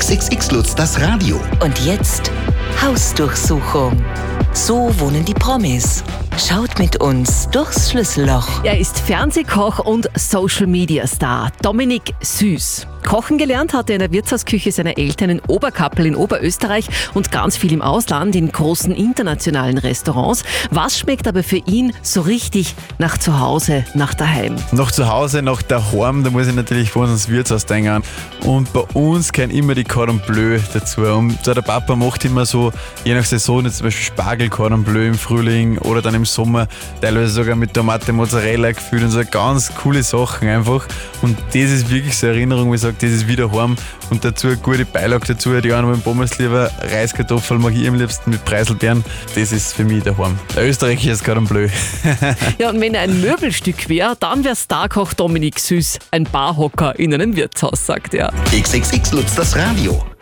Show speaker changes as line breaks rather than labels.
XXX Lutz, das Radio.
Und jetzt Hausdurchsuchung. So wohnen die Promis. Schaut mit uns durchs Schlüsselloch.
Er ist Fernsehkoch und Social-Media-Star, Dominik Süß. Kochen gelernt hat er in der Wirtshausküche seiner Eltern in Oberkappel in Oberösterreich und ganz viel im Ausland in großen internationalen Restaurants. Was schmeckt aber für ihn so richtig nach zu Hause, nach daheim?
Nach zu Hause, nach daheim, da muss ich natürlich vor uns ins Wirtshaus denken. Und bei uns gehören immer die Cordon Bleu dazu. Und der Papa macht immer so, je nach Saison, jetzt zum Beispiel Spargel Cordon Bleu im Frühling oder dann im Sommer, teilweise sogar mit Tomate, Mozzarella gefüllt und so ganz coole Sachen einfach. Und das ist wirklich so eine Erinnerung, wo ich sage, das ist wieder heim. Und dazu eine gute Beilage dazu. Die einen wollen Pommes lieber, Reiskartoffeln mag ich am liebsten mit Preiselbeeren. Das ist für mich daheim. Der österreichische Cordon Bleu.
Ja, und wenn er ein Möbelstück wäre, dann wäre Starkoch Dominik Süß ein Barhocker in einem Wirtshaus, sagt er.
XXX Lutz, das Radio.